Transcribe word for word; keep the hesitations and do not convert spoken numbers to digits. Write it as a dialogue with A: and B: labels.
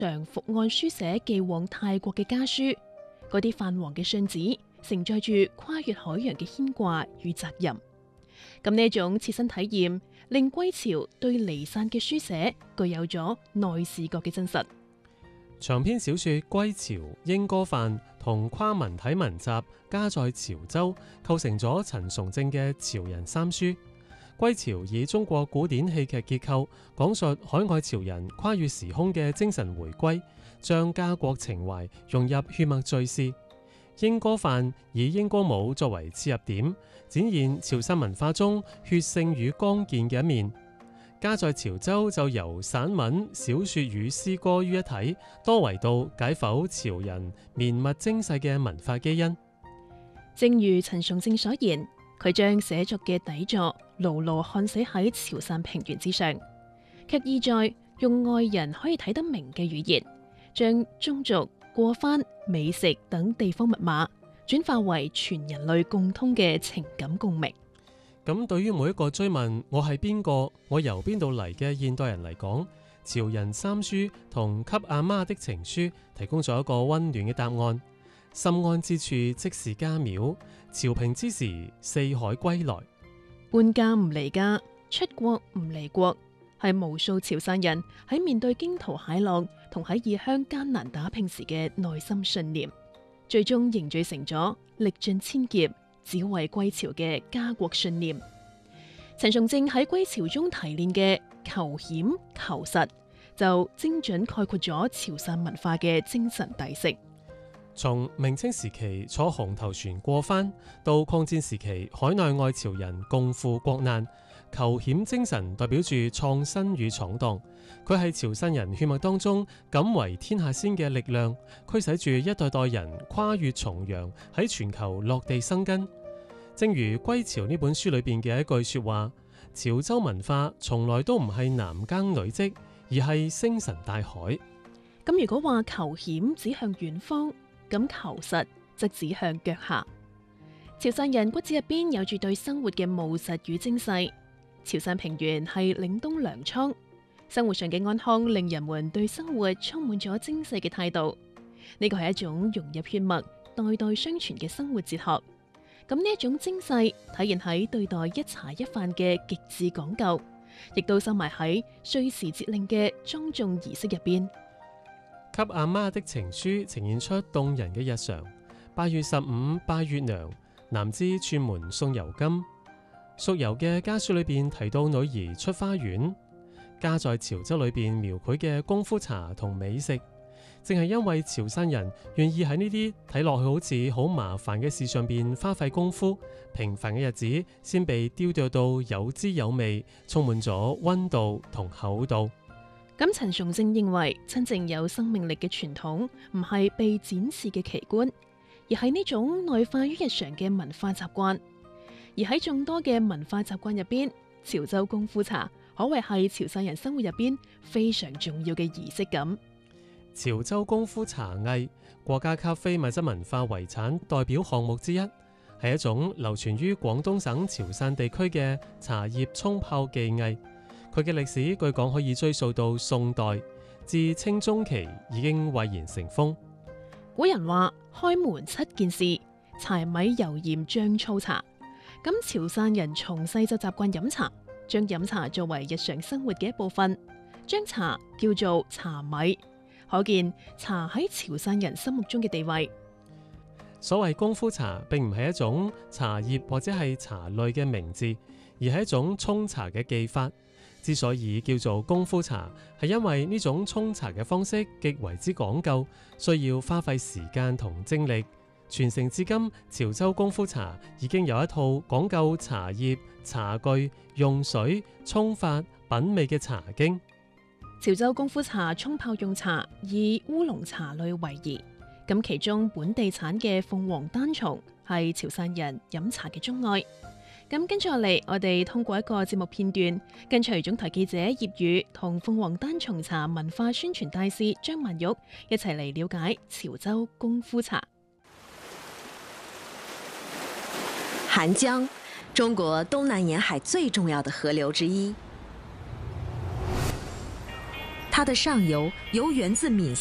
A: 常伏案書寫寄往泰國嘅家書，嗰啲泛黃嘅信紙承載住跨越海洋嘅牽掛與責任。咁呢一種切身體驗，令歸潮對離散嘅書寫具有咗內視覺嘅真實。
B: 長篇小說《歸潮》《鶯歌範》同跨文體文集《家在潮州》構成咗陳崇正嘅潮人三書。歸潮以中國古典戲劇結構，講述海外潮人跨越時空嘅精神回歸，將家國情懷融入血脈敘事。鶯歌範以鶯歌舞作為切入點，展現潮汕文化中血性與剛健嘅一面。家在潮州就由散文、小說與詩歌於一體，多維度解剖潮人綿密精細嘅文化基因。
A: 正如陳崇正所言，佢將寫作嘅底座牢牢焊死喺潮汕平原之上，卻意在用外人可以睇得明嘅語言，將宗族、過番、美食等地方密碼轉化為全人類共通嘅情感共鳴。
B: 咁對於每一個追問我係邊個，我由邊度嚟嘅現代人嚟講，潮人三書同給阿媽的情書提供咗一個溫暖嘅答案。心安之處即是家廟，潮平之時四海歸來。
A: 搬家唔離家，出國唔離國，係無數潮汕人喺面對驚濤駭浪同喺異鄉艱難打拼時嘅內心信念，最終凝聚成咗歷盡千劫只為歸潮嘅家國信念。陳崇正喺歸潮中提煉嘅求險求實，就精準概括咗潮汕文化嘅精神底色。
B: 從明清時期坐紅頭船過番，到抗戰時期海內外潮人共赴國難，求險精神代表住創新與闖蕩。佢係潮汕人血脈當中敢為天下先嘅力量，驅使住一代代人跨越重洋，喺全球落地生根。正如《歸潮》呢本書裏邊嘅一句說話，潮州文化從來都唔係男耕女織，而係星辰大海。
A: 咁如果話求險指向遠方，咁求實則指向腳下。潮汕人骨子入邊有住對生活嘅務實與精細。潮汕平原係嶺東糧倉，生活上嘅安康令人們對生活充滿咗精細嘅態度。呢個係一種融入血脈、代代相傳嘅生活哲學。咁呢一種精細體現喺對待一茶一飯嘅極致講究，亦都收埋喺歲時節令嘅莊重儀式入邊。
B: 給阿媽的情書呈現出動人嘅日常。八月十五拜月娘，男知串門送油金。屬游嘅家書裏邊提到女兒出花園。家在潮州裏邊描繪嘅功夫茶同美食，正係因為潮汕人願意喺呢啲睇落去好似好麻煩嘅事上邊花費功夫，平凡嘅日子先被雕琢到有滋有味，充滿咗溫度同厚度。
A: 咁陳崇正認為，真正有生命力嘅傳統唔係被展示嘅奇觀，而係呢種內化於日常嘅文化習慣。而喺眾多嘅文化習慣入邊，潮州功夫茶可謂係潮汕人生活入邊非常重要嘅儀式感。
B: 潮州功夫茶藝，國家級非物質文化遺產代表項目之一，係一種流傳於廣東省潮汕地區嘅茶葉沖泡技藝。佢嘅歷史據講可以追溯到宋代，至清中期已經蔚然成風。
A: 古人話開門七件事，柴米油鹽醬醋茶。咁潮汕人從細就習慣飲茶，將飲茶作為日常生活嘅一部分，將茶叫做茶米，可見茶喺潮汕人心目中嘅地位。
B: 所謂功夫茶並唔係一種茶葉或者係茶類嘅名字，而係一種沖茶嘅技法。之所以叫做功夫茶，係因為呢種沖茶嘅方式極為之講究，需要花費時間同精力。傳承至今，潮州功夫茶已經有一套講究茶葉、茶具、用水、沖法、品味嘅茶經。
A: 潮州功夫茶沖泡用茶以烏龍茶類為宜，咁其中本地產嘅鳳凰單叢係潮汕人飲茶嘅鍾愛。咁跟住落嚟，我哋通過一個節目片段，跟隨總台記者葉宇同鳳凰單叢茶文化宣傳大使張曼玉一齊嚟了解潮州功夫茶。
C: 韓江，中國東南沿海最重要的河流之一。 它的上游由源自闽